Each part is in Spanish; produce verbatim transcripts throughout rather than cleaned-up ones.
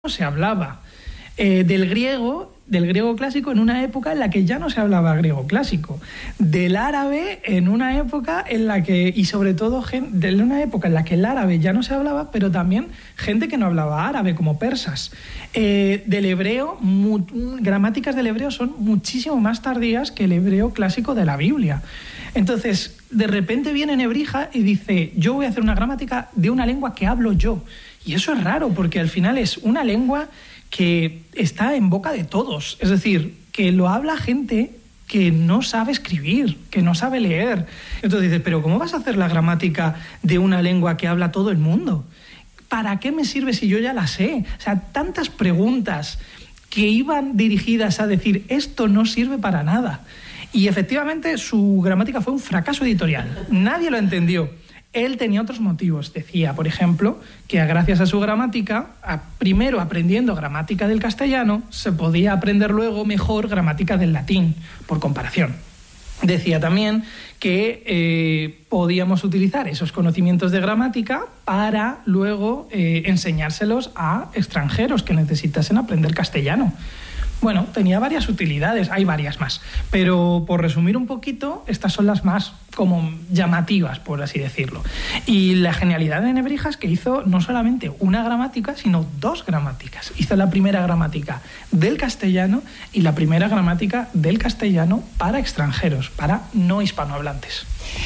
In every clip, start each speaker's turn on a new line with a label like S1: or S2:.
S1: se hablaba eh, del griego, del griego clásico en una época en la que ya no se hablaba griego clásico, del árabe en una época en la que, y sobre todo de una época en la que el árabe ya no se hablaba, pero también gente que no hablaba árabe, como persas. Eh, del hebreo, mu, gramáticas del hebreo son muchísimo más tardías que el hebreo clásico de la Biblia. Entonces, de repente viene Nebrija y dice, yo voy a hacer una gramática de una lengua que hablo yo. Y eso es raro, porque al final es una lengua que está en boca de todos. Es decir, que lo habla gente que no sabe escribir, que no sabe leer. Entonces dices, ¿pero cómo vas a hacer la gramática de una lengua que habla todo el mundo? ¿Para qué me sirve si yo ya la sé? O sea, tantas preguntas que iban dirigidas a decir, esto no sirve para nada. Y efectivamente su gramática fue un fracaso editorial. Nadie lo entendió. Él tenía otros motivos. Decía, por ejemplo, que gracias a su gramática, a, primero aprendiendo gramática del castellano, se podía aprender luego mejor gramática del latín, por comparación. Decía también que eh, podíamos utilizar esos conocimientos de gramática para luego eh, enseñárselos a extranjeros que necesitasen aprender castellano. Bueno, tenía varias utilidades, hay varias más, pero por resumir un poquito, estas son las más como llamativas, por así decirlo. Y la genialidad de Nebrija es que hizo no solamente una gramática, sino dos gramáticas. Hizo la primera gramática del castellano y la primera gramática del castellano para extranjeros, para no hispanohablantes.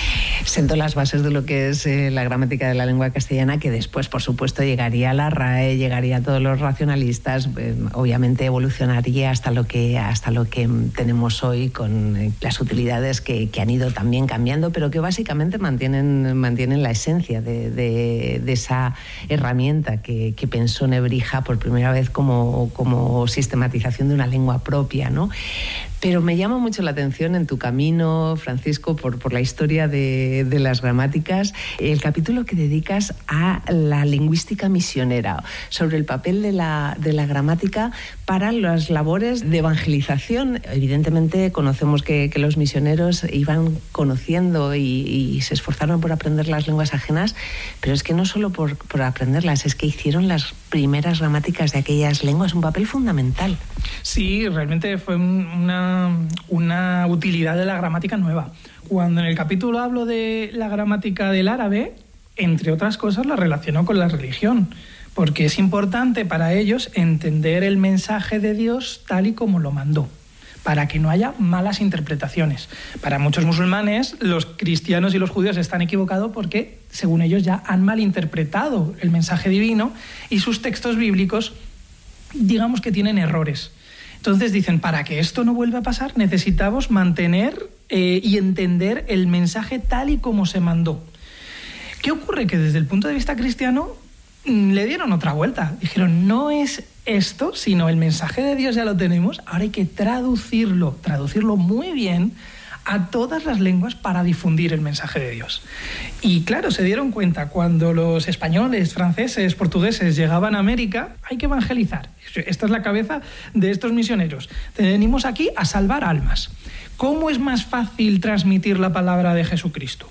S2: Sentó las bases de lo que es eh, la gramática de la lengua castellana, que después, por supuesto, llegaría a la R A E, llegaría a todos los racionalistas, eh, obviamente evolucionaría hasta lo que hasta lo que tenemos hoy, con eh, las utilidades que, que han ido también cambiando, pero que básicamente mantienen, mantienen la esencia de, de, de esa herramienta que, que pensó Nebrija por primera vez como, como sistematización de una lengua propia, ¿no? Pero me llama mucho la atención en tu camino, Francisco, por, por la historia de, de las gramáticas, el capítulo que dedicas a la lingüística misionera, sobre el papel de la, de la gramática para las labores de evangelización. Evidentemente conocemos que, que los misioneros iban conociendo y, y se esforzaron por aprender las lenguas ajenas, pero es que no solo por, por aprenderlas, es que hicieron las primeras gramáticas de aquellas lenguas un papel fundamental.
S1: Sí, realmente fue una, una utilidad de la gramática nueva. Cuando en el capítulo hablo de la gramática del árabe, entre otras cosas la relaciono con la religión, porque es importante para ellos entender el mensaje de Dios tal y como lo mandó, para que no haya malas interpretaciones. Para muchos musulmanes, los cristianos y los judíos están equivocados porque, según ellos, ya han malinterpretado el mensaje divino y sus textos bíblicos, digamos que tienen errores. Entonces dicen, para que esto no vuelva a pasar, necesitamos mantener eh, y entender el mensaje tal y como se mandó. ¿Qué ocurre? Que desde el punto de vista cristiano mmm, le dieron otra vuelta. Dijeron, no es esto, sino el mensaje de Dios ya lo tenemos, ahora hay que traducirlo, traducirlo muy bien a todas las lenguas para difundir el mensaje de Dios. Y claro, se dieron cuenta, cuando los españoles, franceses, portugueses llegaban a América, hay que evangelizar. Esta es la cabeza de estos misioneros. Venimos aquí a salvar almas. ¿Cómo es más fácil transmitir la palabra de Jesucristo?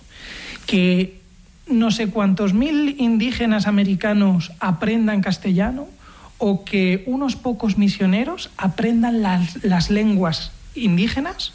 S1: Que no sé cuántos mil indígenas americanos aprendan castellano o que unos pocos misioneros aprendan las, las lenguas indígenas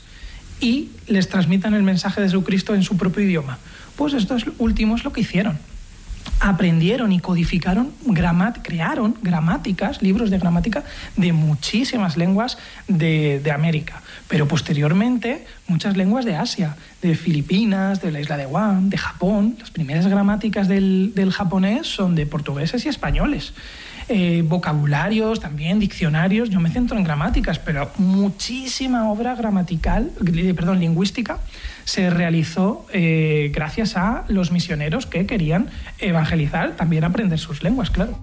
S1: y les transmitan el mensaje de Jesucristo en su propio idioma. Pues esto es, último es lo que hicieron. Aprendieron y codificaron, gramat, crearon gramáticas, libros de gramática de muchísimas lenguas de, de América. Pero posteriormente, muchas lenguas de Asia, de Filipinas, de la isla de Guam, de Japón. Las primeras gramáticas del, del japonés son de portugueses y españoles. Eh, vocabularios, también diccionarios. Yo me centro en gramáticas, pero muchísima obra gramatical, perdón, lingüística se realizó eh, gracias a los misioneros que querían evangelizar, también aprender sus lenguas, claro.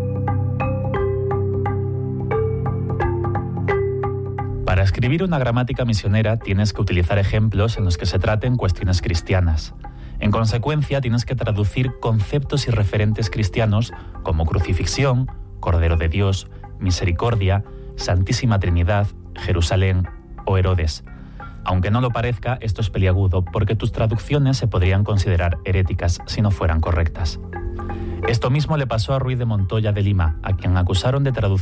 S3: Para escribir una gramática misionera tienes que utilizar ejemplos en los que se traten cuestiones cristianas. En consecuencia, tienes que traducir conceptos y referentes cristianos como crucifixión, Cordero de Dios, misericordia, Santísima Trinidad, Jerusalén o Herodes. Aunque no lo parezca, esto es peliagudo porque tus traducciones se podrían considerar heréticas si no fueran correctas. Esto mismo le pasó a Ruiz de Montoya de Lima, a quien acusaron de traducir